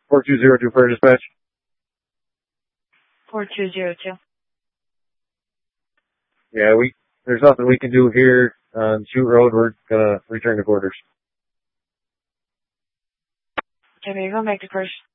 4202 for dispatch. 4202. Yeah, there's nothing we can do here on Shoot Road. We're gonna return to quarters. Okay, maybe go back to quarters.